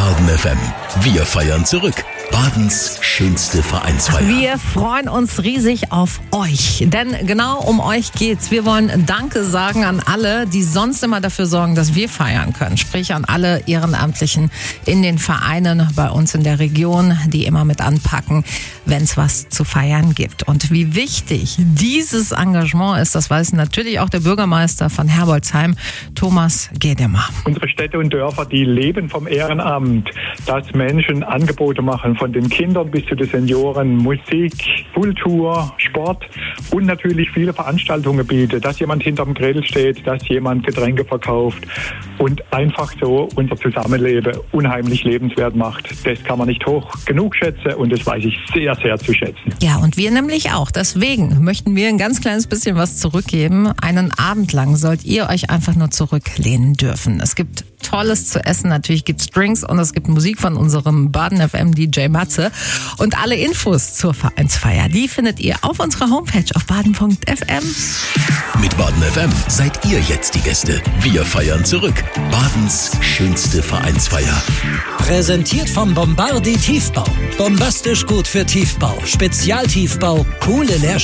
Baden FM. Wir feiern zurück. Badens schönste Vereinsfeier. Wir freuen uns riesig auf euch, denn genau um euch geht's. Wir wollen Danke sagen an alle, die sonst immer dafür sorgen, dass wir feiern können. Sprich an alle Ehrenamtlichen in den Vereinen bei uns in der Region, die immer mit anpacken, wenn es was zu feiern gibt. Und wie wichtig dieses Engagement ist, das weiß natürlich auch der Bürgermeister von Herbolzheim, Thomas Gedemer. Unsere Städte und Dörfer, die leben vom Ehrenamt, dass Menschen Angebote machen, von den Kindern bis zu den Senioren, Musik, Kultur, Sport und natürlich viele Veranstaltungen bietet, dass jemand hinterm Grill steht, dass jemand Getränke verkauft und einfach so unser Zusammenleben unheimlich lebenswert macht. Das kann man nicht hoch genug schätzen und das weiß ich sehr, sehr zu schätzen. Ja, und wir nämlich auch. Deswegen möchten wir ein ganz kleines bisschen was zurückgeben. Einen Abend lang sollt ihr euch einfach nur zurücklehnen dürfen. Es gibt Tolles zu essen, natürlich gibt's Drinks und es gibt Musik von unserem Baden FM DJ Matze. Und alle Infos zur Vereinsfeier, die findet ihr auf unserer Homepage auf baden.fm. Mit Baden FM seid ihr jetzt die Gäste. Wir feiern zurück. Badens schönste Vereinsfeier. Präsentiert vom Bombardi Tiefbau. Bombastisch gut für Tiefbau. Spezialtiefbau, coole Leerstände.